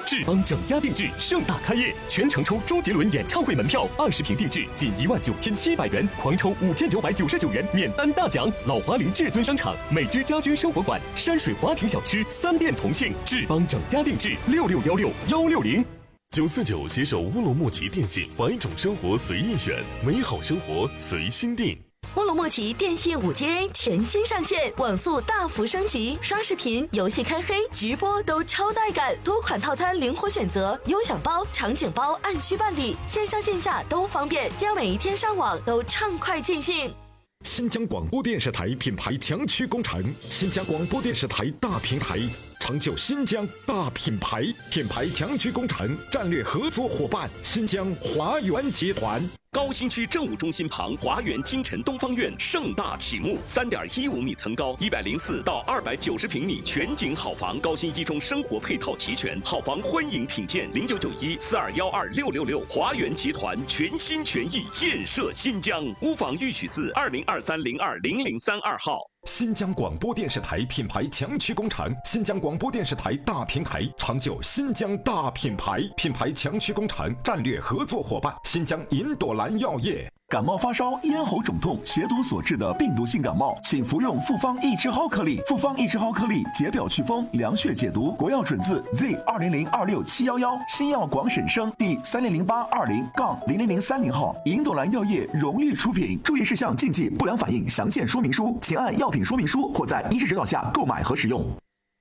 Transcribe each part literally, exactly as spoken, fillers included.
志邦整家定制盛大开业，全程抽周杰伦演唱会门票，二十平定制仅一万九千七百元，狂抽五千九百九十九元免单大奖。老华林至尊商场、美居家居生活馆、山水华庭小吃三店同庆，志邦整家定制六六幺六幺六零。 九四九携手乌鲁木齐电信，百种生活随意选，美好生活随心定。 乌鲁木齐电信 五 G A 全新上线，网速大幅升级，刷视频、游戏开黑、直播都超带感，多款套餐灵活选择，优享包、场景包按需办理，线上线下都方便，让每一天上网都畅快尽兴。 新疆广播电视台品牌强区工程，新疆广播电视台大平台，成就新疆大品牌。品牌强区工程战略合作伙伴：新疆华源集团。 高新区政务中心旁华源金晨东方院盛大启幕，三点一五米层高，一百零四到二百九十平米全景好房，高新一中生活配套齐全，好房欢迎品鉴。零九九一四二幺二六六六，华源集团全心全意建设新疆。屋房预许字二零二三零二零零三二号。 新疆广播电视台品牌强区工程，新疆广播电视台大平台，成就新疆大品牌。品牌强区工程战略合作伙伴：新疆银朵兰药业。 感冒发烧、咽喉肿痛、邪毒所致的病毒性感冒，请服用复方益智蒿颗粒。复方益智蒿颗粒解表祛风、凉血解毒，国药准字 Z 二零零二六七幺幺，新药广审生第三零零八二零杠零零零三零号，银朵兰药业荣誉出品。注意事项、禁忌、不良反应详见说明书，请按药品说明书或在医师指导下购买和使用。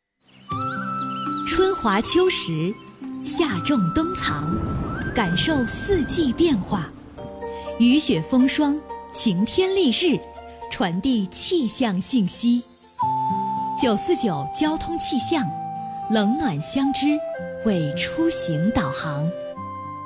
春华秋实，夏种冬藏，感受四季变化。雨雪风霜，晴天丽日，传递气象信息。九四九交通气象，冷暖相知，为出行导航。